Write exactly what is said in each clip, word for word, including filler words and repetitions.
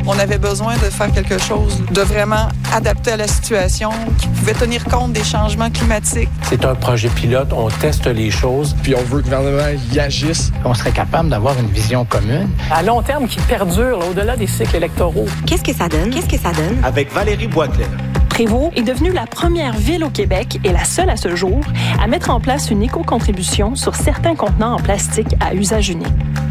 On avait besoin de faire quelque chose de vraiment adapté à la situation, qui pouvait tenir compte des changements climatiques. C'est un projet pilote, on teste les choses. Puis on veut que le gouvernement y agisse. On serait capable d'avoir une vision commune. À long terme, qui perdure là, au-delà des cycles électoraux. Qu'est-ce que ça donne? Qu'est-ce que ça donne? Avec Valérie Boisclair. Prévost est devenue la première ville au Québec et la seule à ce jour à mettre en place une éco-contribution sur certains contenants en plastique à usage unique.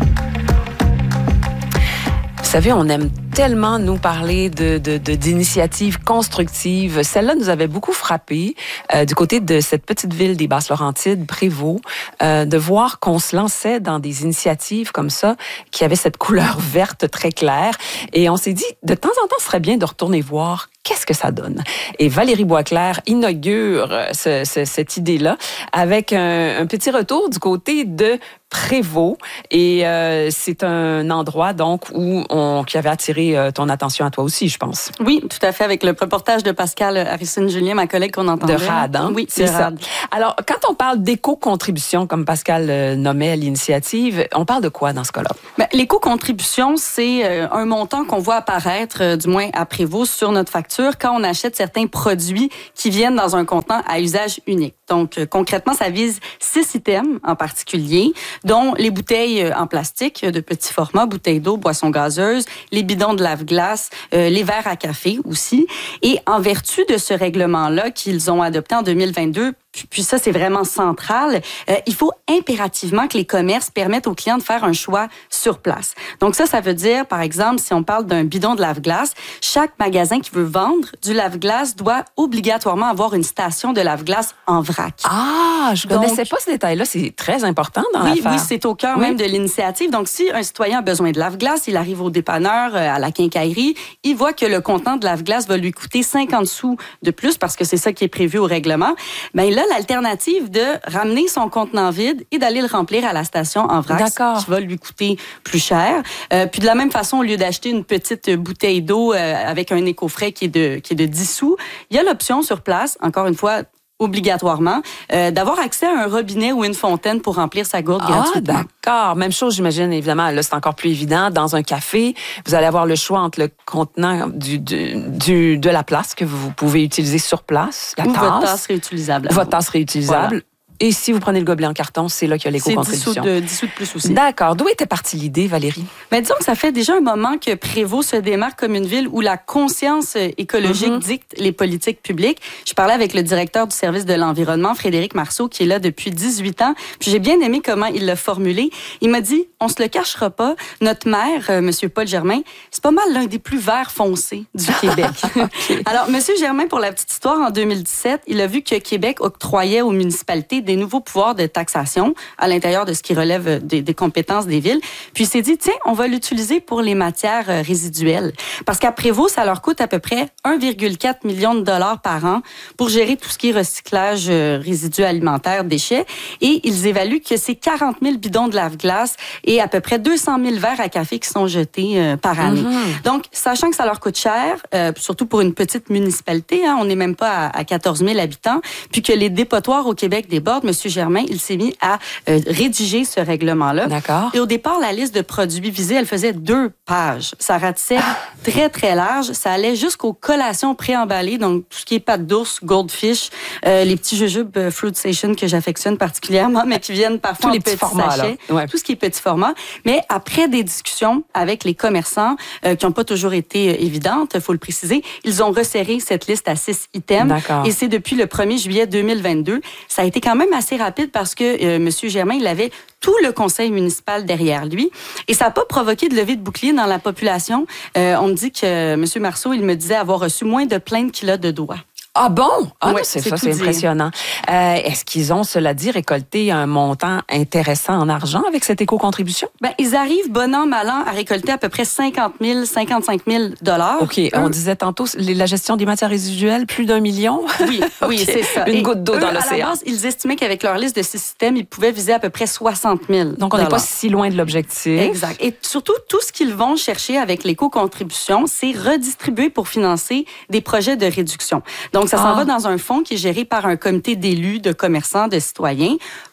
Vous savez, on aime tellement nous parler de, de, de d'initiatives constructives. Celle-là nous avait beaucoup frappé euh, du côté de cette petite ville des Basses-Laurentides, Prévost, euh, de voir qu'on se lançait dans des initiatives comme ça qui avaient cette couleur verte très claire. Et on s'est dit, de temps en temps, ce serait bien de retourner voir qu'est-ce que ça donne. Et Valérie Boisclair inaugure ce, ce, cette idée-là avec un, un petit retour du côté de Prévost. Et euh, c'est un endroit donc où on qui avait attiré ton attention à toi aussi, je pense. Oui, tout à fait, avec le reportage de Pascal Harrison-Julien, ma collègue qu'on entendait. De R A D, hein? Oui, c'est ça. Alors, quand on parle d'éco-contribution, comme Pascal euh, nommait l'initiative, on parle de quoi dans ce cas-là? Ben, l'éco-contribution, c'est euh, un montant qu'on voit apparaître, euh, du moins à Prévost, sur notre facture quand on achète certains produits qui viennent dans un contenant à usage unique. Donc, euh, concrètement, ça vise six items en particulier, dont les bouteilles en plastique de petit format, bouteilles d'eau, boissons gazeuses, les bidons de lave-glace, euh, les verres à café aussi. Et en vertu de ce règlement-là qu'ils ont adopté en deux mille vingt-deux, puis ça, c'est vraiment central, euh, il faut impérativement que les commerces permettent aux clients de faire un choix sur place. Donc ça, ça veut dire, par exemple, si on parle d'un bidon de lave-glace, chaque magasin qui veut vendre du lave-glace doit obligatoirement avoir une station de lave-glace en vrac. Ah, je ne connaissais pas ce détail-là. C'est très important dans oui, l'affaire. Oui, c'est au cœur oui. même de l'initiative. Donc, si un citoyen a besoin de lave-glace, il arrive au dépanneur, à la quincaillerie, il voit que le contenant de lave-glace va lui coûter cinquante sous de plus parce que c'est ça qui est prévu au règlement. Bien là, l'alternative de ramener son contenant vide et d'aller le remplir à la station en vrac, D'accord. qui va lui coûter plus cher. Euh, puis de la même façon, au lieu d'acheter une petite bouteille d'eau euh, avec un éco-frais qui est de qui est de dix sous, il y a l'option sur place, encore une fois, obligatoirement, euh, d'avoir accès à un robinet ou une fontaine pour remplir sa gourde ah, gratuitement. D'accord. Même chose, j'imagine, évidemment, là, c'est encore plus évident. Dans un café, vous allez avoir le choix entre le contenant du, du, du, de la place que vous pouvez utiliser sur place, la ou tasse. votre tasse réutilisable. Votre tasse réutilisable. Voilà. Et si vous prenez le gobelet en carton, c'est là qu'il y a l'éco-contribution. C'est dix sous de, dix sous de plus aussi. D'accord. D'où était partie l'idée, Valérie? Mais disons que ça fait déjà un moment que Prévost se démarque comme une ville où la conscience écologique mm-hmm. dicte les politiques publiques. Je parlais avec le directeur du service de l'environnement, Frédéric Marceau, qui est là depuis dix-huit ans. Puis j'ai bien aimé comment il l'a formulé. Il m'a dit, on se le cachera pas, notre maire, euh, M. Paul Germain, c'est pas mal l'un des plus verts foncés du Québec. Okay. Alors, M. Germain, pour la petite histoire, en deux mille dix-sept, il a vu que Québec octroyait aux municipalités des nouveaux pouvoirs de taxation à l'intérieur de ce qui relève des, des compétences des villes. Puis il s'est dit, tiens, on va l'utiliser pour les matières résiduelles. Parce qu'à Prévost, ça leur coûte à peu près un virgule quatre million de dollars par an pour gérer tout ce qui est recyclage résidus alimentaires, déchets. Et ils évaluent que c'est quarante mille bidons de lave-glace et à peu près deux cent mille verres à café qui sont jetés euh, par année. Mm-hmm. Donc, sachant que ça leur coûte cher, euh, surtout pour une petite municipalité, hein, on n'est même pas à, à quatorze mille habitants, puis que les dépotoirs au Québec débordent, M. Germain, il s'est mis à euh, rédiger ce règlement-là. D'accord. Et au départ, la liste de produits visés, elle faisait deux pages. Ça ratissait très, très large. Ça allait jusqu'aux collations préemballées, donc tout ce qui est pâte d'ours, goldfish, euh, les petits jujubes euh, Fruit Station que j'affectionne particulièrement, mais qui viennent parfois tous en les petits, petits formats, sachets. Ouais. Tout ce qui est petit format. Mais après des discussions avec les commerçants, euh, qui n'ont pas toujours été euh, évidentes, il faut le préciser, ils ont resserré cette liste à six items. D'accord. Et c'est depuis le premier juillet deux mille vingt-deux. Ça a été quand même assez rapide parce que euh, M. Germain, il avait tout le conseil municipal derrière lui. Et ça n'a pas provoqué de levée de bouclier dans la population. Euh, on me dit que euh, M. Marceau, il me disait avoir reçu moins de plaintes qu'il a de doigts. Ah bon? Ah, ouais, c'est, c'est ça, c'est impressionnant. Euh, est-ce qu'ils ont, cela dit, récolté un montant intéressant en argent avec cette éco-contribution? Ben, ils arrivent, bon an, mal an, à récolter à peu près cinquante mille, cinquante-cinq mille dollars. OK. Eux, on disait tantôt, la gestion des matières résiduelles, plus d'un million? Oui, oui, okay. C'est ça. Une Et goutte d'eau eux, dans l'océan. À la base, ils estimaient qu'avec leur liste de six systèmes, ils pouvaient viser à peu près soixante mille. Donc, on n'est pas si loin de l'objectif. Exact. Et surtout, tout ce qu'ils vont chercher avec l'éco-contribution, c'est redistribuer pour financer des projets de réduction. Donc, ça s'en ah. va dans un fonds qui est géré par un comité d'élus, de commerçants, de citoyens,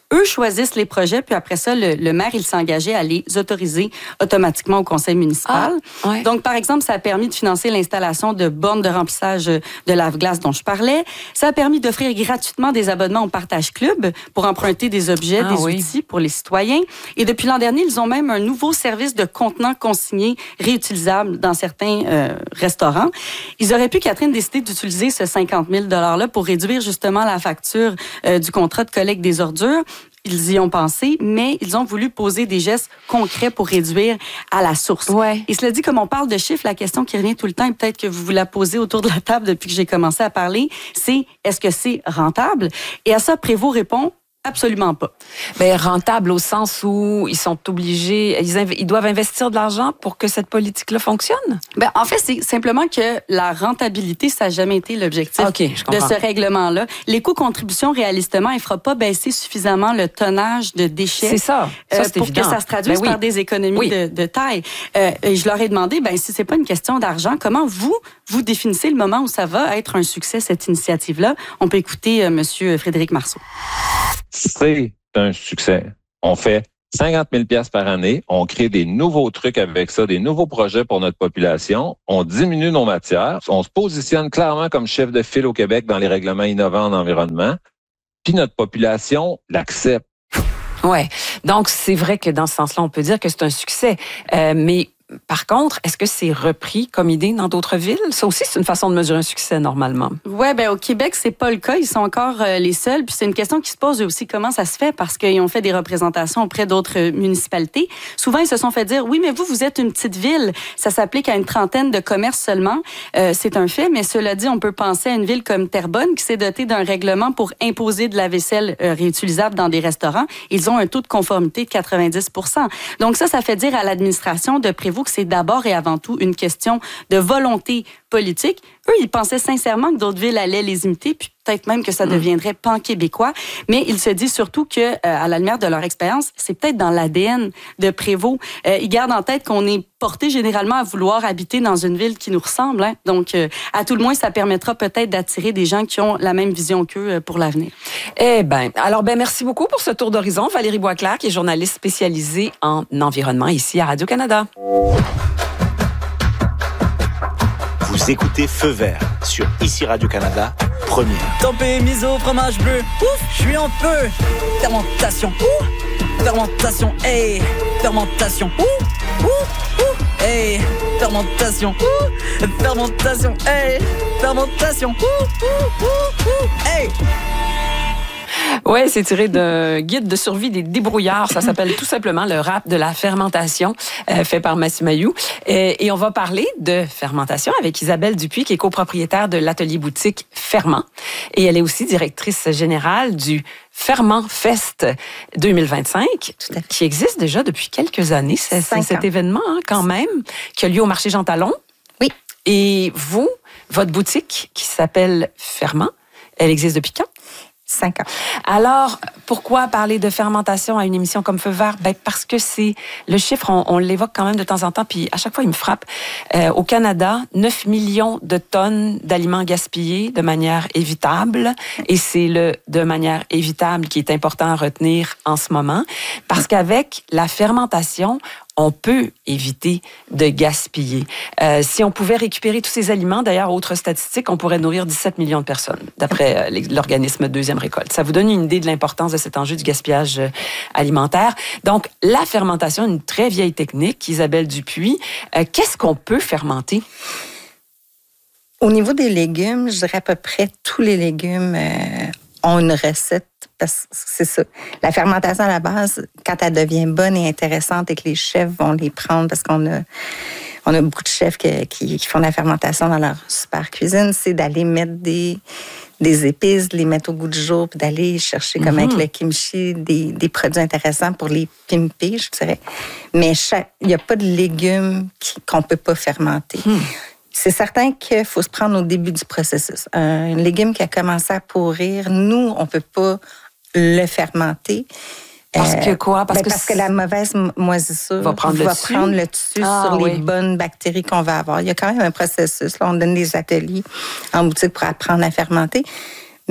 Eux choisissent les projets, puis après ça, le, le maire, il s'est engagé à les autoriser automatiquement au conseil municipal. Ah, ouais. Donc, par exemple, ça a permis de financer l'installation de bornes de remplissage de lave-glace dont je parlais. Ça a permis d'offrir gratuitement des abonnements au Partage Club pour emprunter des objets, ah, des oui. outils pour les citoyens. Et depuis l'an dernier, ils ont même un nouveau service de contenants consignés réutilisables dans certains euh, restaurants. Ils auraient pu, Catherine, décider d'utiliser ce cinquante mille dollars-là pour réduire justement la facture euh, du contrat de collecte des ordures. Ils y ont pensé, mais ils ont voulu poser des gestes concrets pour réduire à la source. Ouais. Et cela dit, comme on parle de chiffres, la question qui revient tout le temps, et peut-être que vous vous la posez autour de la table depuis que j'ai commencé à parler, c'est est-ce que c'est rentable? Et à ça, Prévost répond absolument pas. Bien, rentable au sens où ils sont obligés, ils, inv- ils doivent investir de l'argent pour que cette politique-là fonctionne? Ben, en fait, c'est simplement que la rentabilité, ça n'a jamais été l'objectif okay, je de ce règlement-là. L'éco-contribution, réalistement, elle ne fera pas baisser suffisamment le tonnage de déchets. C'est ça. ça euh, c'est pour évident. que ça se traduise ben oui. par des économies oui. de, de taille. Euh, et je leur ai demandé, ben, si c'est pas une question d'argent, comment vous, vous définissez le moment où ça va être un succès, cette initiative-là? On peut écouter euh, Monsieur Frédéric Marceau. C'est un succès. On fait cinquante mille dollars par année. On crée des nouveaux trucs avec ça, des nouveaux projets pour notre population. On diminue nos matières. On se positionne clairement comme chef de file au Québec dans les règlements innovants en environnement. Puis notre population l'accepte. Ouais. Donc, c'est vrai que dans ce sens-là, on peut dire que c'est un succès. Euh, mais par contre, est-ce que c'est repris comme idée dans d'autres villes? Ça aussi, c'est une façon de mesurer un succès, normalement. Ouais, ben au Québec, c'est pas le cas. Ils sont encore euh, les seuls. Puis c'est une question qui se pose aussi, comment ça se fait? Parce qu'ils ont fait des représentations auprès d'autres municipalités. Souvent, ils se sont fait dire, oui, mais vous, vous êtes une petite ville. Ça s'applique à une trentaine de commerces seulement. Euh, c'est un fait, mais cela dit, on peut penser à une ville comme Terrebonne qui s'est dotée d'un règlement pour imposer de la vaisselle euh, réutilisable dans des restaurants. Ils ont un taux de conformité de quatre-vingt-dix pour cent. Donc ça, ça fait dire à l'administration de Prévost que c'est d'abord et avant tout une question de volonté politique. Eux, ils pensaient sincèrement que d'autres villes allaient les imiter, puis peut-être même que ça deviendrait pan-québécois. Mais ils se disent surtout que, euh, à la lumière de leur expérience, c'est peut-être dans l'A D N de Prévost. Euh, ils gardent en tête qu'on est porté généralement à vouloir habiter dans une ville qui nous ressemble. Hein? Donc, euh, à tout le moins, ça permettra peut-être d'attirer des gens qui ont la même vision qu'eux euh, pour l'avenir. Eh bien, alors, ben merci beaucoup pour ce tour d'horizon. Valérie Boisclair, qui est journaliste spécialisée en environnement ici à Radio-Canada. Vous écoutez Feu vert sur Ici Radio-Canada, première. Tempé, miso, fromage bleu, ouf, je suis en feu. Fermentation, ouh, fermentation, hey, fermentation, ouh, ouh, ouh, hey, fermentation, ouh, fermentation, hey, fermentation, ouh, ouh, ouh, ouh, hey. Oui, c'est tiré d'un guide de survie des débrouillards. Ça s'appelle tout simplement le rap de la fermentation, euh, fait par Massimayou. Et, et on va parler de fermentation avec Isabelle Dupuis, qui est copropriétaire de l'atelier boutique Ferment. Et elle est aussi directrice générale du Ferment Fest deux mille vingt-cinq, qui existe déjà depuis quelques années. C'est, c'est cet événement, hein, quand même, qui a lieu au marché Jean Talon. Oui. Et vous, votre boutique, qui s'appelle Ferment, elle existe depuis quand? Cinq ans. Alors, pourquoi parler de fermentation à une émission comme Feu vert? Ben, parce que c'est le chiffre, on, on l'évoque quand même de temps en temps, puis à chaque fois, il me frappe. Euh, au Canada, neuf millions de tonnes d'aliments gaspillés de manière évitable. Et c'est le de manière évitable qui est important à retenir en ce moment. Parce qu'avec la fermentation, on peut éviter de gaspiller. Euh, si on pouvait récupérer tous ces aliments, d'ailleurs, autre statistique, on pourrait nourrir dix-sept millions de personnes, d'après euh, l'organisme Deuxième Récolte. Ça vous donne une idée de l'importance de cet enjeu du gaspillage euh, alimentaire. Donc, la fermentation, une très vieille technique, Isabelle Dupuis. Euh, qu'est-ce qu'on peut fermenter? Au niveau des légumes, je dirais à peu près tous les légumes euh, ont une recette. Parce que c'est ça. La fermentation à la base, quand elle devient bonne et intéressante et que les chefs vont les prendre, parce qu'on a, on a beaucoup de chefs qui, qui, qui font la fermentation dans leur super cuisine, c'est d'aller mettre des, des épices, de les mettre au goût du jour, puis d'aller chercher, comme mm-hmm. avec le kimchi, des, des produits intéressants pour les pimper, je dirais. Mais il n'y a pas de légumes qui, qu'on ne peut pas fermenter. Mm. C'est certain qu'il faut se prendre au début du processus. Un légume qui a commencé à pourrir, nous, on ne peut pas le fermenter. Parce que quoi? Parce, ben que, parce que la mauvaise moisissure va prendre va le dessus, prendre le dessus ah, sur oui. les bonnes bactéries qu'on va avoir. Il y a quand même un processus. Là, on donne des ateliers en boutique pour apprendre à fermenter. Mais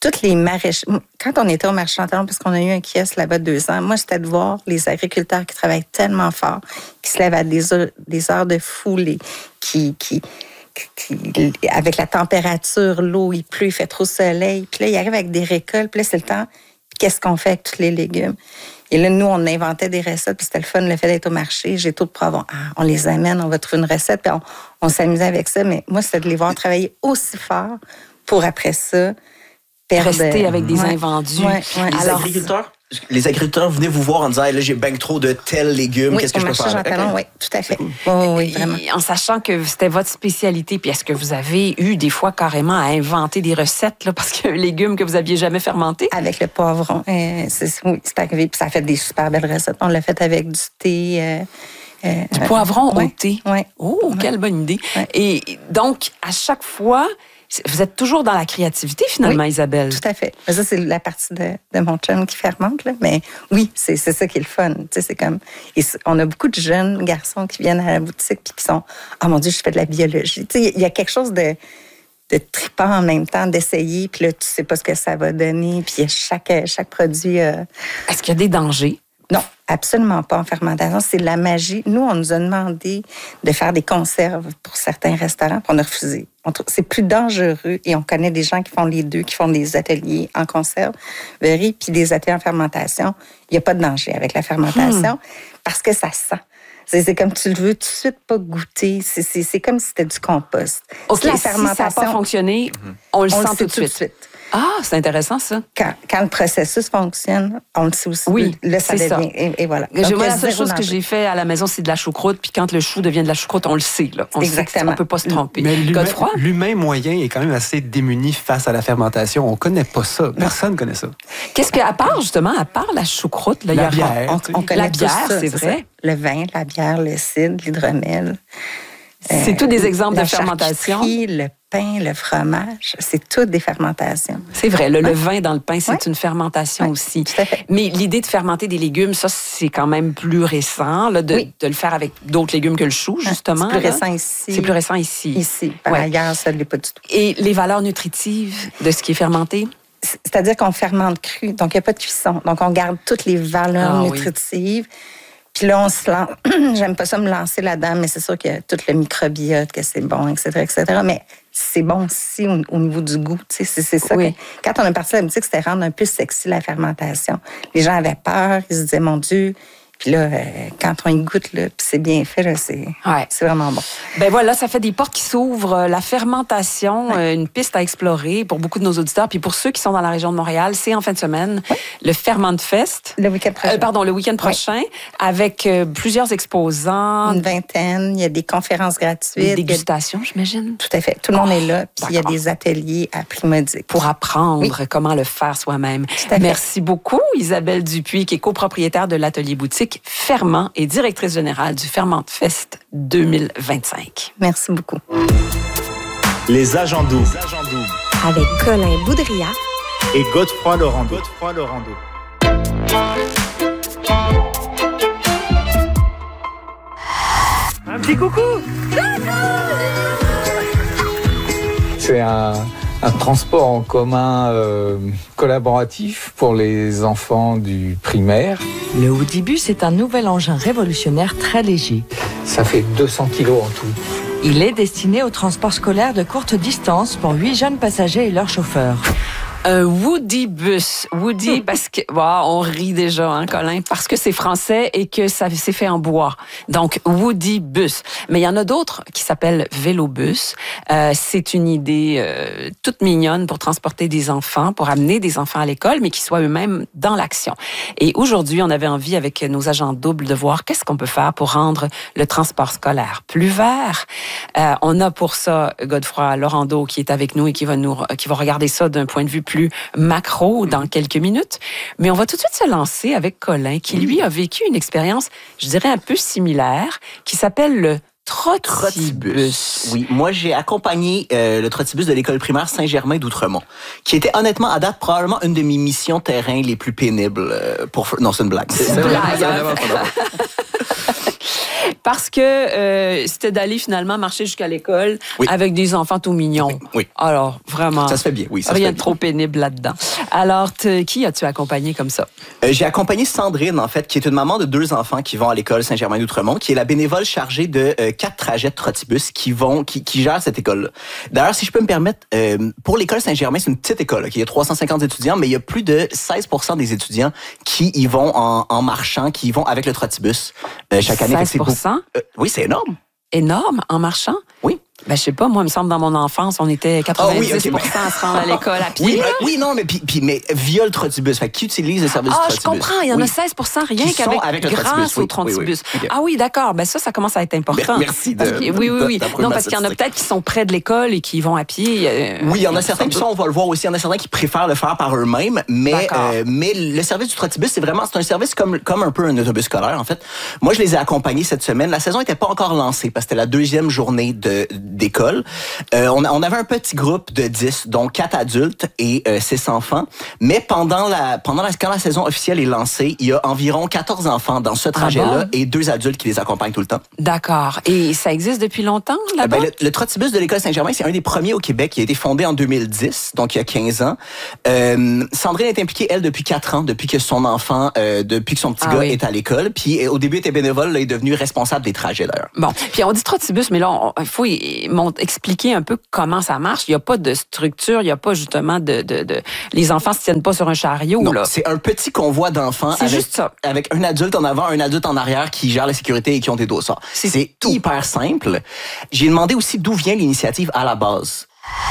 toutes les maraîchers, quand on était au marché Chantalon, parce qu'on a eu un kiosque là-bas deux ans, moi, c'était de voir les agriculteurs qui travaillent tellement fort, qui se lèvent à des heures, des heures de fou, les, qui, qui, qui, avec la température, l'eau, il pleut, il fait trop soleil. Puis là, ils arrivent avec des récoltes, puis là, c'est le temps. Puis qu'est-ce qu'on fait avec tous les légumes? Et là, nous, on inventait des recettes, puis c'était le fun, le fait d'être au marché. J'ai tout de poivrons. Ah, on les amène, on va trouver une recette, puis on, on s'amusait avec ça. Mais moi, c'était de les voir travailler aussi fort pour, après ça, perdre... Rester avec des ouais. invendus. Ouais, ouais. Les Alors, agriculteurs? Les agriculteurs venaient vous voir en disant hey, « là, j'ai ben trop de tels légumes, oui, qu'est-ce que je peux faire? » Oui, au marché Jean Talon, oui, tout à fait. Oui, oui, oui, vraiment. Et en sachant que c'était votre spécialité, puis est-ce que vous avez eu des fois carrément à inventer des recettes, là, parce qu'il y a un légume que vous aviez jamais fermenté? Avec le poivron, euh, c'est, oui, c'est arrivé, puis ça a fait des super belles recettes. On l'a fait avec du thé... Euh, euh, du poivron euh, au thé? Oui. Oh, ouais. Quelle bonne idée. Ouais. Et donc, à chaque fois... Vous êtes toujours dans la créativité, finalement, oui, Isabelle. Tout à fait. Ça, c'est la partie de, de mon chum qui fermente, là. Mais oui, c'est, c'est ça qui est le fun. Tu sais, c'est comme... Et on a beaucoup de jeunes garçons qui viennent à la boutique puis qui sont « Ah, oh, mon Dieu, je fais de la biologie. » Tu sais, il y a quelque chose de, de trippant en même temps, d'essayer, puis là, tu sais pas ce que ça va donner, puis chaque, chaque produit... Euh... Est-ce qu'il y a des dangers? Non, absolument pas en fermentation. C'est de la magie. Nous, on nous a demandé de faire des conserves pour certains restaurants, puis on a refusé. C'est plus dangereux et on connaît des gens qui font les deux, qui font des ateliers en conserverie puis des ateliers en fermentation. Il n'y a pas de danger avec la fermentation hmm. parce que ça sent. C'est, c'est comme tu le veux tout de suite pas goûter. C'est, c'est, c'est comme si c'était du compost. OK, si, la fermentation, si ça n'a pas fonctionné, on le on sent, le tout, de tout de suite. Ah, c'est intéressant, ça. Quand, quand le processus fonctionne, on le sait aussi. Oui, là, ça c'est devient, ça. Et, et voilà. Donc, moi, la seule chose que j'ai fait à la maison, c'est de la choucroute. Puis quand le chou devient de la choucroute, on le sait. Là. On Exactement. Sait on ne peut pas se tromper. Mais l'humain, l'humain moyen est quand même assez démuni face à la fermentation. On ne connaît pas ça. Personne ne connaît ça. Qu'est-ce qu'à part, justement, à part la choucroute, là, la y a bière, on, on connaît la bière, ça, c'est, c'est vrai. Ça. Le vin, la bière, le cidre, l'hydromel. C'est euh, tous des exemples de fermentation. Le pain, le fromage, c'est toutes des fermentations. C'est vrai, le, ouais. le vin dans le pain, c'est ouais. une fermentation ouais. aussi. Tout à fait. Mais l'idée de fermenter des légumes, ça, c'est quand même plus récent, là, de, oui. de le faire avec d'autres légumes que le chou, justement. C'est plus là. récent ici. C'est plus récent ici. Ici. Par ouais. ailleurs, ça ne l'est pas du tout. Et les valeurs nutritives de ce qui est fermenté? C'est-à-dire qu'on fermente cru, donc il n'y a pas de cuisson. Donc, on garde toutes les valeurs ah, nutritives. Oui. Puis là, on se lance. J'aime pas ça me lancer là-dedans, mais c'est sûr qu'il y a tout le microbiote, que c'est bon, et cetera, et cetera. Mais c'est bon aussi au, au niveau du goût. Tu sais, c'est, c'est ça. Oui. Que, quand on est parti à la boutique, c'était rendre un peu sexy la fermentation. Les gens avaient peur, ils se disaient, mon Dieu. Puis là, euh, quand on y goûte, là, puis c'est bien fait, là, c'est, ouais. c'est vraiment bon. Ben voilà, ça fait des portes qui s'ouvrent. La fermentation, ouais. euh, une piste à explorer pour beaucoup de nos auditeurs. Puis pour ceux qui sont dans la région de Montréal, c'est en fin de semaine, ouais. le Ferment Fest. Le week-end prochain. Euh, pardon, le week-end prochain, ouais. avec euh, plusieurs exposants. Une vingtaine. Il y a des conférences gratuites. Des dégustations, a... j'imagine. Tout à fait. Tout le monde oh, est là. Puis il y a des ateliers à prix modique. Pour apprendre oui. comment le faire soi-même. Merci beaucoup, Isabelle Dupuis, qui est copropriétaire de l'Atelier Boutique Ferment et directrice générale du Ferment Fest deux mille vingt-cinq. Merci beaucoup. Les agents doubles. Avec Colin Boudria et Godefroy Laurando. Godefroy Laurando. Un petit coucou. C'est un, un transport en commun euh, collaboratif pour les enfants du primaire. Le Woodibus est un nouvel engin révolutionnaire très léger. Ça fait deux cents kilos en tout. Il est destiné au transport scolaire de courte distance pour huit jeunes passagers et leurs chauffeurs. Un Woodibus. Woody, parce que, wow, on rit déjà, hein, Colin, parce que c'est français et que ça s'est fait en bois. Donc, Woodibus. Mais il y en a d'autres qui s'appellent Vélobus. Euh, c'est une idée euh, toute mignonne pour transporter des enfants, pour amener des enfants à l'école, mais qui soient eux-mêmes dans l'action. Et aujourd'hui, on avait envie, avec nos agents doubles, de voir qu'est-ce qu'on peut faire pour rendre le transport scolaire plus vert. Euh, on a pour ça Godefroy Laurando qui est avec nous et qui va nous, qui va regarder ça d'un point de vue plus plus macro dans quelques minutes. Mais on va tout de suite se lancer avec Colin, qui lui a vécu une expérience, je dirais, un peu similaire, qui s'appelle le Trottibus. Oui, moi j'ai accompagné euh, le Trottibus de l'école primaire Saint-Germain d'Outremont, qui était honnêtement à date probablement une de mes missions terrain les plus pénibles euh, pour... Non, c'est une blague. C'est une blague. Parce que euh, c'était d'aller finalement marcher jusqu'à l'école oui. avec des enfants tout mignons. Oui, oui. Alors, vraiment. Ça se fait bien, oui. Ça rien se fait de trop bien. pénible là-dedans. Alors, qui as-tu accompagné comme ça? Euh, j'ai accompagné Sandrine, en fait, qui est une maman de deux enfants qui vont à l'école Saint-Germain-d'Outremont, qui est la bénévole chargée de euh, quatre trajets de trotibus qui vont, qui, qui gère cette école-là. D'ailleurs, si je peux me permettre, euh, pour l'école Saint-Germain, c'est une petite école, okay? Il y a trois cent cinquante étudiants, mais il y a plus de seize pour cent des étudiants qui y vont en, en marchant, qui y vont avec le trotibus euh, chaque année. seize pour cent? Euh, oui, c'est énorme. Énorme, en marchant? Oui. Ben, je sais pas, moi, il me semble, dans mon enfance, on était quatre-vingt-dix pour cent oh, oui, okay, à se rendre à l'école à pied. Oui, ben, oui non, mais, puis, puis, mais via le trotibus. Fait qui utilise le service ah, du trotibus? Ah, je comprends. Il y en oui. a seize pour cent rien qui qu'avec avec le grâce trotibus, oui, au trotibus. Oui, oui, okay. Ah oui, d'accord. Ben ça, ça commence à être important. Merci de... Que, oui, oui, oui. Non, parce qu'il y en a peut-être qui sont près de l'école et qui vont à pied. Euh, oui, il y en a certains, puis ça, on va le voir aussi. Il y en a certains qui préfèrent le faire par eux-mêmes, mais, euh, mais le service du trotibus, c'est vraiment, c'est un service comme, comme un peu un autobus scolaire, en fait. Moi, je les ai accompagnés cette semaine. La saison n'était pas encore lancée parce que c'était la deuxième journée de, d'école. Euh, on, on avait un petit groupe de dix, dont quatre adultes et euh, six enfants. Mais pendant la, pendant la, quand la saison officielle est lancée, il y a environ quatorze enfants dans ce trajet-là ah bon? et deux adultes qui les accompagnent tout le temps. D'accord. Et ça existe depuis longtemps, là-bas? Ben, le, le trotibus de l'école Saint-Germain, c'est un des premiers au Québec qui a été fondé en deux mille dix, donc il y a quinze ans. Euh, Sandrine est impliquée, elle, depuis quatre ans, depuis que son enfant, euh, depuis que son petit ah, gars oui. est à l'école. Puis au début, elle était bénévole, là, elle est devenue responsable des trajets, d'ailleurs. Bon. Puis on dit trotibus, mais là, il faut expliquer un peu comment ça marche. Il n'y a pas de structure, il n'y a pas justement de, de, de... Les enfants ne se tiennent pas sur un chariot. Non, là. C'est un petit convoi d'enfants c'est avec, juste ça. avec un adulte en avant, un adulte en arrière qui gère la sécurité et qui ont des dossards. C'est, c'est hyper simple. J'ai demandé aussi d'où vient l'initiative à la base.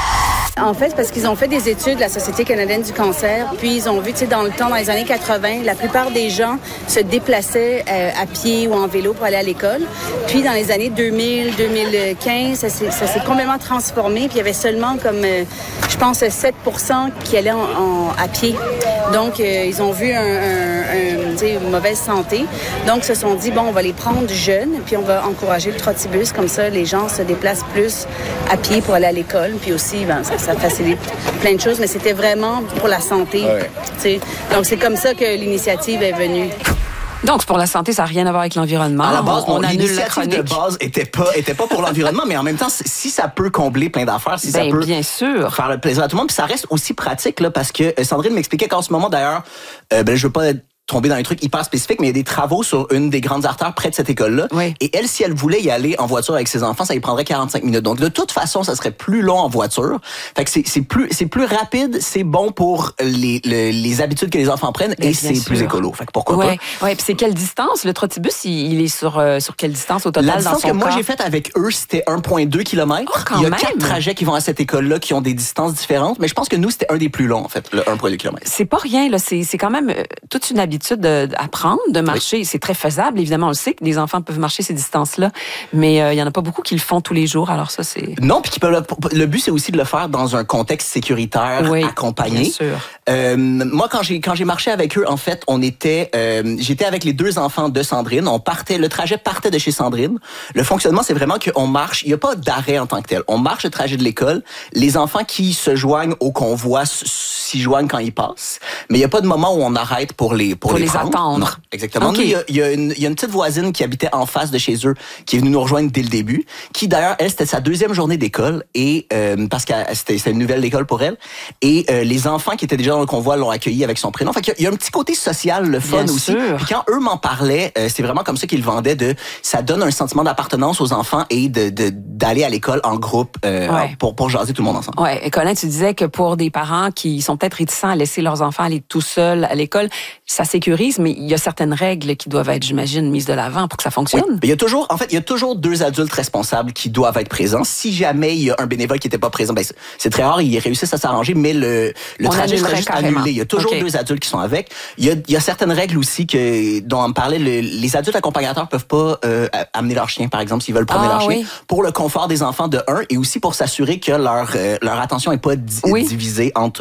En fait, parce qu'ils ont fait des études, la Société canadienne du cancer, puis ils ont vu, tu sais, dans le temps, dans les années quatre-vingt, la plupart des gens se déplaçaient euh, à pied ou en vélo pour aller à l'école. Puis dans les années deux mille, deux mille quinze, ça s'est, ça s'est complètement transformé, puis il y avait seulement comme, euh, je pense, sept pour cent qui allaient en, en, à pied. Donc, euh, ils ont vu un, un, un, tu sais, une mauvaise santé. Donc, ils se sont dit, bon, on va les prendre jeunes, puis on va encourager le trotibus. Comme ça, les gens se déplacent plus à pied pour aller à l'école. Puis aussi, ben, ça, ça facilite plein de choses, mais c'était vraiment pour la santé. Ouais. Tu sais. Donc, c'est comme ça que l'initiative est venue. Donc, c'est pour la santé, ça n'a rien à voir avec l'environnement. À la base, on, on on annule l'initiative la de base était pas, était pas pour l'environnement, mais en même temps, si ça peut combler plein d'affaires, si ben, ça peut bien sûr. faire le plaisir à tout le monde, puis ça reste aussi pratique, là, parce que Sandrine m'expliquait qu'en ce moment, d'ailleurs, euh, ben, je veux pas tomber dans un truc hyper spécifique, mais il y a des travaux sur une des grandes artères près de cette école-là. Oui. Et elle, si elle voulait y aller en voiture avec ses enfants, ça lui prendrait quarante-cinq minutes. Donc, de toute façon, ça serait plus long en voiture. Fait que c'est, c'est plus, c'est plus rapide, c'est bon pour les, les, les habitudes que les enfants prennent mais et c'est sûr. Plus écolo. Fait que pourquoi ouais. pas? Ouais. Puis c'est quelle distance? Le trotibus, il, il est sur, euh, sur quelle distance au total? La distance dans son que moi corps? j'ai faite avec eux, c'était un virgule deux kilomètres. Oh, quand il y a même. quatre trajets qui vont à cette école-là qui ont des distances différentes, mais je pense que nous, c'était un des plus longs, en fait, le un virgule deux kilomètres. C'est pas rien, là. C'est, c'est quand même euh, toute une habitude de, à prendre, de marcher. Oui. C'est très faisable. Évidemment, on le sait que les enfants peuvent marcher ces distances-là, mais euh, il y en a pas beaucoup qui le font tous les jours. Alors ça, c'est... Non, puis qui peuvent le, le but, c'est aussi de le faire dans un contexte sécuritaire, oui, accompagné. Bien sûr. Euh, moi, quand j'ai quand j'ai marché avec eux, en fait, on était, euh, j'étais avec les deux enfants de Sandrine. On partait, le trajet partait de chez Sandrine. Le fonctionnement, c'est vraiment qu'on marche. Il y a pas d'arrêt en tant que tel. On marche le trajet de l'école. Les enfants qui se joignent au convoi s'y joignent quand ils passent, mais il y a pas de moment où on arrête pour les pour, pour les, les prendre. attendre. Non, exactement. Okay. Nous, il y a, il y a une il y a une petite voisine qui habitait en face de chez eux, qui est venue nous rejoindre dès le début, qui d'ailleurs elle c'était sa deuxième journée d'école et euh, parce que c'était, c'était une nouvelle école pour elle et euh, les enfants qui étaient déjà dans le convoi l'ont accueilli avec son prénom. Fait qu'il y a, il y a un petit côté social, le fun Bien aussi. sûr. Puis quand eux m'en parlaient, euh, c'est vraiment comme ça qu'ils le vendaient de ça donne un sentiment d'appartenance aux enfants et de, de d'aller à l'école en groupe euh, ouais. pour pour jaser tout le monde ensemble. Ouais, et Colin, tu disais que pour des parents qui sont peut-être réticents à laisser leurs enfants aller tout seuls à l'école, ça sécurise, mais il y a certaines règles qui doivent être, j'imagine, mises de l'avant pour que ça fonctionne. Oui. Il y a toujours, en fait, il y a toujours deux adultes responsables qui doivent être présents. Si jamais il y a un bénévole qui n'était pas présent, ben c'est, c'est très rare, ils réussissent à s'arranger, mais le, le trajet serait juste carrément annulé. Il y a toujours okay. deux adultes qui sont avec. Il y a, il y a certaines règles aussi que dont on me parlait. Le, les adultes accompagnateurs peuvent pas euh, amener leur chien, par exemple, s'ils veulent promener ah, leur chien, oui. pour le confort des enfants de un et aussi pour s'assurer que leur euh, leur attention est pas di- oui. divisée entre euh, en mm-hmm.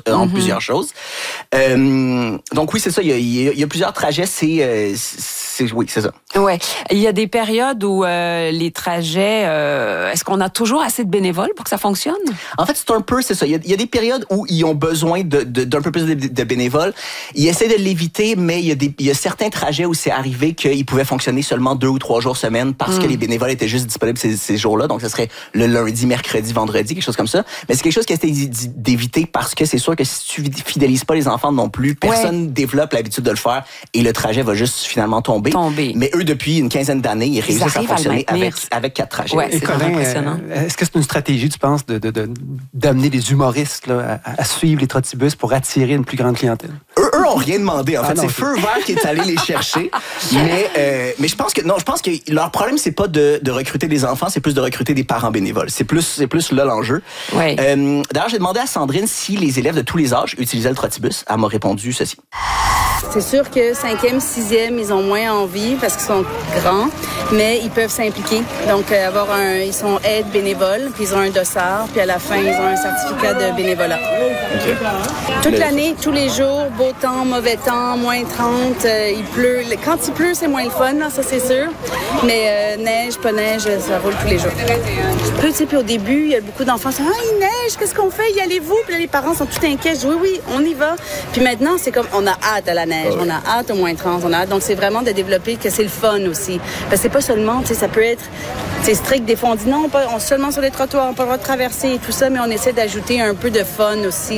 plusieurs choses. Euh, donc oui, c'est ça. Il y a, il y a, il y a plusieurs trajets. C'est, euh, c'est oui, c'est ça. Ouais. Il y a des périodes où euh, les trajets, euh, est-ce qu'on a toujours assez de bénévoles pour que ça fonctionne? En fait, c'est un peu, c'est ça. Il y a, il y a des périodes où ils ont besoin de, de, d'un peu plus de, de bénévoles. Ils essaient de l'éviter, mais il y a des, il y a certains trajets où c'est arrivé qu'ils pouvaient fonctionner seulement deux ou trois jours semaine parce mm. que les bénévoles étaient juste disponibles ces, ces jours-là. Donc, ce serait le lundi, mercredi, vendredi, quelque chose comme ça. Mais c'est quelque chose qui essaie d'éviter parce que c'est sûr que si tu fidélises pas les enfants non plus, personne ouais. développe l'habitude de le faire et le trajet va juste finalement tomber. tomber. Mais eux, depuis une quinzaine d'années, ils, ils réussissent à fonctionner à avec, avec quatre trajets. Ouais, c'est Colin, impressionnant. Euh, est-ce que c'est une stratégie, tu penses, de, de, de, d'amener des humoristes là, à, à suivre les trottibus pour attirer une plus grande clientèle? Eux, eux ont rien demandé. En ah fait, non, c'est Feu Vert qui est allé les chercher. mais, euh, mais je pense que non, je pense que leur problème, c'est pas de, de recruter des enfants, c'est plus de recruter des parents bénévoles. C'est plus, c'est plus là l'enjeu. Ouais. Euh, d'ailleurs, j'ai demandé à Sandrine si les élèves de tous les âges utilisaient le trottibus. Elle m'a répondu ceci. C'est sûr que cinquième, sixième, ils ont moins envie parce qu'ils sont grands, mais ils peuvent s'impliquer. Donc, euh, avoir un, ils sont aides bénévoles, puis ils ont un dossard, puis à la fin, ils ont un certificat de bénévolat. Okay. Toute l'année, tous les jours, beau temps, mauvais temps, moins trente, euh, il pleut. Quand il pleut, c'est moins le fun, là, ça c'est sûr. Mais euh, neige, pas neige, ça roule tous les jours. Puis, tu sais, puis au début, il y a beaucoup d'enfants qui disent « Ah, il neige, qu'est-ce qu'on fait? Y allez-vous? » Puis là, les parents sont tout inquiets. Je dis « Oui, oui, on y va. » Puis maintenant, c'est comme, on a hâte à la neige. On a hâte au moins trente, on a hâte. Donc, c'est vraiment de développer que c'est le fun aussi. Parce que c'est pas seulement, tu sais, ça peut être, c'est strict. Des fois, on dit non, pas, on, seulement sur les trottoirs, on peut pas le droit de traverser et tout ça, mais on essaie d'ajouter un peu de fun aussi.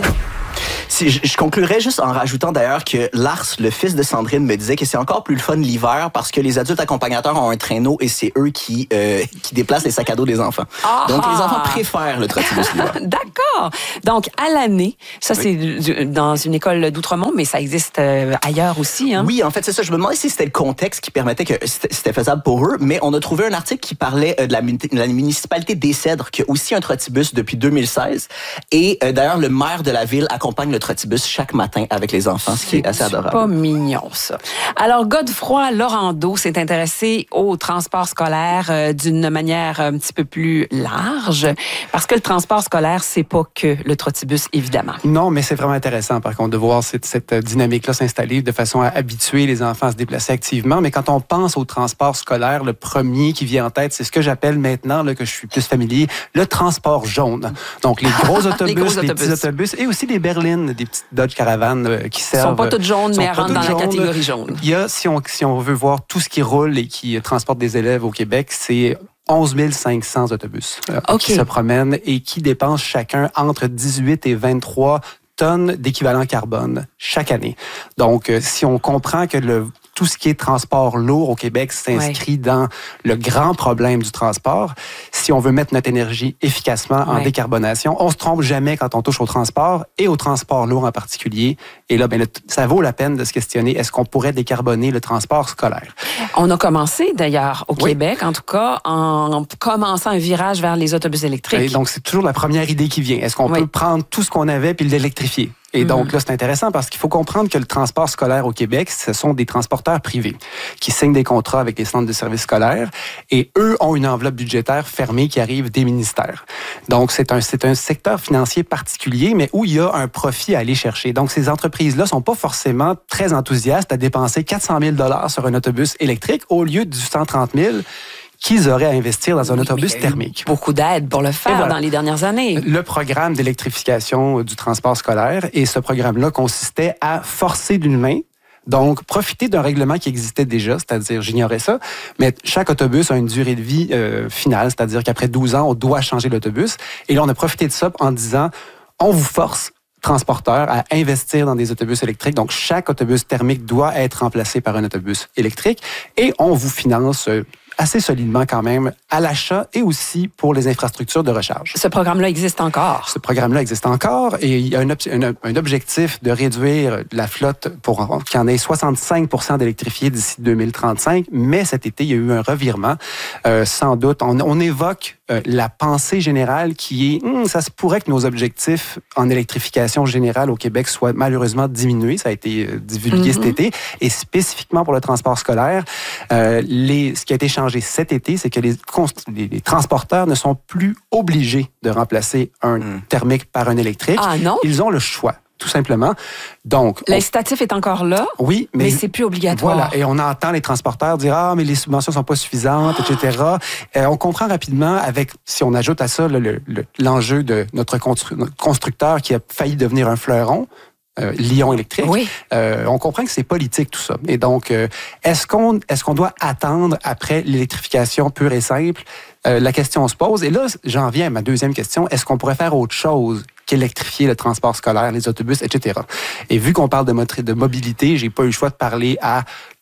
Si, je, je conclurais juste en rajoutant d'ailleurs que Lars, le fils de Sandrine, me disait que c'est encore plus le fun l'hiver parce que les adultes accompagnateurs ont un traîneau et c'est eux qui, euh, qui déplacent les sacs à dos des enfants. Ah! Donc, les enfants préfèrent le trottibus l'hiver. D'accord. Donc, à l'année, ça, oui. c'est dans une école d'Outremont, mais ça existe ailleurs aussi. Hein? Oui, en fait, c'est ça. Je me demandais si c'était le contexte qui permettait que c'était faisable pour eux, mais on a trouvé un article qui parlait de la, de la municipalité des Cèdres, qui a aussi un trottibus depuis deux mille seize. Et euh, d'ailleurs, le maire de la ville accompagne le trottibus chaque matin avec les enfants, ce qui est assez adorable. C'est pas mignon, ça. Alors, Godefroy Laurando s'est intéressé au transport scolaire euh, d'une manière un petit peu plus large, parce que le transport scolaire, c'est pas que le trottibus, évidemment. Non, mais c'est vraiment intéressant, par contre, de voir cette, cette dynamique-là s'installer de façon à habituer les enfants à se déplacer activement. Mais quand on pense au transport scolaire, le premier qui vient en tête, c'est ce que j'appelle maintenant, là, que je suis plus familier, le transport jaune. Donc, les gros autobus, les, gros les autobus. petits autobus et aussi des berlines, des petites Dodge Caravan euh, qui servent... Ils sont pas toutes jaunes, mais elles rentrent dans jaunes. La catégorie jaune. Il y a, si on, si on veut voir tout ce qui roule et qui transporte des élèves au Québec, c'est onze mille cinq cents autobus euh, okay. qui se promènent et qui dépensent chacun entre dix-huit et vingt-trois tonnes d'équivalent carbone chaque année. Donc, euh, si on comprend que le tout ce qui est transport lourd au Québec s'inscrit ouais. dans le grand problème du transport. Si on veut mettre notre énergie efficacement en ouais. décarbonation, on se trompe jamais quand on touche au transport et au transport lourd en particulier. Et là, ben, le, ça vaut la peine de se questionner, est-ce qu'on pourrait décarboner le transport scolaire? On a commencé d'ailleurs au oui. Québec, en tout cas, en commençant un virage vers les autobus électriques. Et donc, c'est toujours la première idée qui vient. Est-ce qu'on oui. peut prendre tout ce qu'on avait puis l'électrifier? Et donc là, c'est intéressant parce qu'il faut comprendre que le transport scolaire au Québec, ce sont des transporteurs privés qui signent des contrats avec les centres de services scolaires et eux ont une enveloppe budgétaire fermée qui arrive des ministères. Donc, c'est un, c'est un secteur financier particulier, mais où il y a un profit à aller chercher. Donc, ces entreprises-là sont pas forcément très enthousiastes à dépenser quatre cent mille dollars sur un autobus électrique au lieu du cent trente mille qu'ils auraient à investir dans un autobus oui, thermique. Beaucoup d'aide pour le faire voilà. dans les dernières années. Le programme d'électrification du transport scolaire, et ce programme-là consistait à forcer d'une main, donc profiter d'un règlement qui existait déjà, c'est-à-dire, j'ignorais ça, mais chaque autobus a une durée de vie euh, finale, c'est-à-dire qu'après douze ans, on doit changer l'autobus. Et là, on a profité de ça en disant, on vous force transporteurs à investir dans des autobus électriques. Donc, chaque autobus thermique doit être remplacé par un autobus électrique et on vous finance euh, assez solidement quand même à l'achat et aussi pour les infrastructures de recharge. Ce programme-là existe encore? Ce programme-là existe encore et il y a un, un, un objectif de réduire la flotte pour qu'il y en ait soixante-cinq pour cent d'électrifiés d'ici deux mille trente-cinq, mais cet été, il y a eu un revirement. Euh, sans doute, on, on évoque euh, la pensée générale qui est, hum, ça se pourrait que nos objectifs en électrification générale au Québec soient malheureusement diminués. Ça a été euh, divulgué mm-hmm. cet été et spécifiquement pour le transport scolaire, euh, les, ce qui a été changé cet été, c'est que les, les, les transporteurs ne sont plus obligés de remplacer un mm. thermique par un électrique. Ah non? Ils ont le choix. tout simplement. Donc, l'incitatif on... est encore là, oui, mais, mais c'est plus obligatoire. Voilà, et on entend les transporteurs dire ah mais les subventions sont pas suffisantes, et cetera. Euh, on comprend rapidement avec, si on ajoute à ça le, le, l'enjeu de notre constructeur qui a failli devenir un fleuron. Euh, Lion électrique. Oui. Euh, on comprend que c'est politique tout ça. Et donc, euh, est-ce qu'on est-ce qu'on doit attendre après l'électrification pure et simple? Euh, la question se pose. Et là, j'en viens à ma deuxième question. Est-ce qu'on pourrait faire autre chose qu'électrifier le transport scolaire, les autobus, et cetera? Et vu qu'on parle de, mot- de mobilité, j'ai pas eu le choix de parler à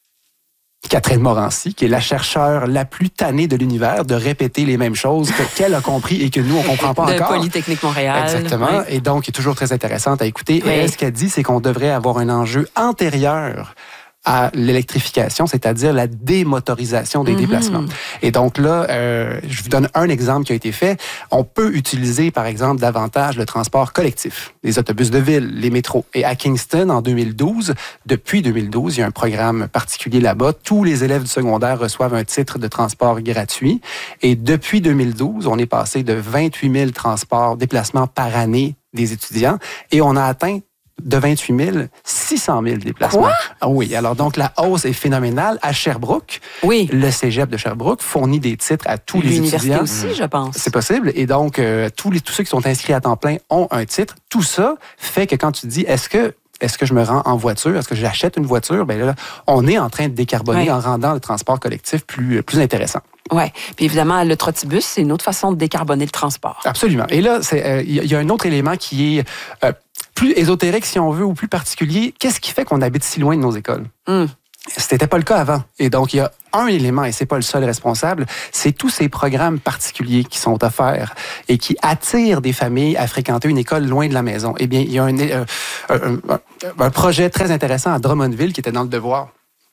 Catherine Morancy, qui est la chercheure la plus tannée de l'univers, de répéter les mêmes choses que, qu'elle a compris et que nous, on comprend pas de encore. De Polytechnique Montréal. Exactement. Oui. Et donc, qui est toujours très intéressante à écouter. Oui. Et ce qu'elle dit, c'est qu'on devrait avoir un enjeu antérieur à l'électrification, c'est-à-dire la démotorisation des mm-hmm. déplacements. Et donc là, euh, je vous donne un exemple qui a été fait. On peut utiliser, par exemple, davantage le transport collectif, les autobus de ville, les métros. Et à Kingston, en deux mille douze, depuis deux mille douze, il y a un programme particulier là-bas. Tous les élèves du secondaire reçoivent un titre de transport gratuit. Et depuis deux mille douze, on est passé de vingt-huit mille transports, déplacements par année des étudiants, et on a atteint de vingt-huit mille, six cent mille déplacements. Quoi? Ah oui, alors donc la hausse est phénoménale. À Sherbrooke, oui. le cégep de Sherbrooke fournit des titres à tous les étudiants. L'université aussi, je pense. C'est possible. Et donc, euh, tous, les, tous ceux qui sont inscrits à temps plein ont un titre. Tout ça fait que quand tu te dis, est-ce que Est-ce que je me rends en voiture? Est-ce que j'achète une voiture? Ben là, on est en train de décarboner ouais. en rendant le transport collectif plus, plus intéressant. Oui. Puis évidemment, le trottibus, c'est une autre façon de décarboner le transport. Absolument. Et là, il euh, y, y a un autre élément qui est euh, plus ésotérique, si on veut, ou plus particulier. Qu'est-ce qui fait qu'on habite si loin de nos écoles? Mm. C'était pas le cas avant. Et donc, il y a un élément, et c'est pas le seul responsable, c'est tous ces programmes particuliers qui sont offerts et qui attirent des familles à fréquenter une école loin de la maison. Eh bien, il y a un, euh, un, un, un projet très intéressant à Drummondville qui était dans le devoir.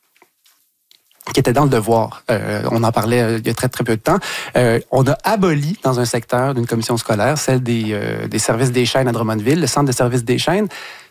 qui était dans le devoir. Euh, on en parlait euh, il y a très, très peu de temps. Euh, on a aboli dans un secteur d'une commission scolaire, celle des, euh, des services des chaînes à Drummondville, le centre de services des chaînes,